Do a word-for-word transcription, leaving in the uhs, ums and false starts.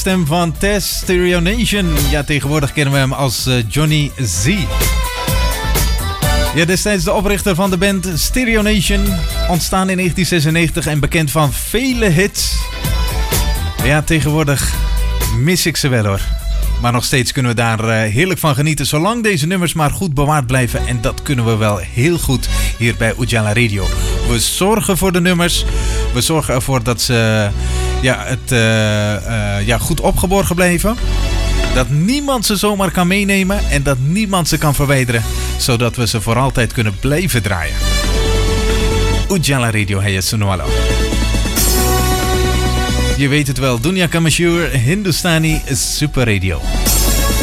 stem van Tess Stereo Nation. Ja, tegenwoordig kennen we hem als uh, Johnny Z. Ja, destijds de oprichter van de band Stereo Nation. Ontstaan in negentien zesennegentig en bekend van vele hits. Ja, tegenwoordig mis ik ze wel hoor. Maar nog steeds kunnen we daar uh, heerlijk van genieten. Zolang deze nummers maar goed bewaard blijven. En dat kunnen we wel heel goed hier bij Ujala Radio. We zorgen voor de nummers. We zorgen ervoor dat ze ja, het, uh, uh, ja, goed opgeborgen blijven. Dat niemand ze zomaar kan meenemen. En dat niemand ze kan verwijderen. Zodat we ze voor altijd kunnen blijven draaien. Ujala Radio, hey, Sunwala. Je weet het wel, Dunya Kamashur, Hindustani Super Radio.